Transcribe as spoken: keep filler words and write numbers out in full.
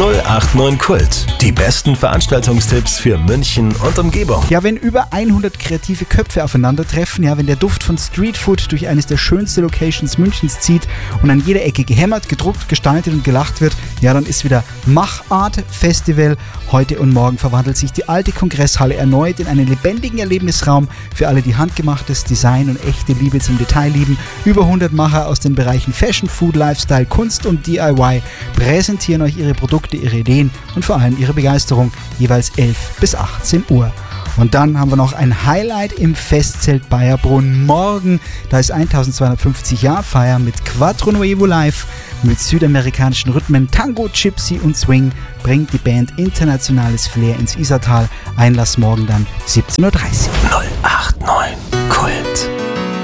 null acht neun Kult. Die besten Veranstaltungstipps für München und Umgebung. Ja, wenn über hundert kreative Köpfe aufeinandertreffen, ja, wenn der Duft von Streetfood durch eines der schönsten Locations Münchens zieht und an jeder Ecke gehämmert, gedruckt, gestaltet und gelacht wird, ja, dann ist wieder Machart Festival. Heute und morgen verwandelt sich die alte Kongresshalle erneut in einen lebendigen Erlebnisraum für alle, die handgemachtes Design und echte Liebe zum Detail lieben. Über hundert Macher aus den Bereichen Fashion, Food, Lifestyle, Kunst und D I Y präsentieren euch ihre Produkte, ihre Ideen und vor allem ihre Begeisterung, jeweils elf bis achtzehn Uhr. Und dann haben wir noch ein Highlight im Festzelt Bayerbrunn. Morgen, da ist eintausendzweihundertfünfzig Jahr Feier mit Quattro Nuevo Live, mit südamerikanischen Rhythmen, Tango, Gypsy und Swing bringt die Band internationales Flair ins Isartal. Einlass morgen dann siebzehn Uhr dreißig. null acht neun Kult.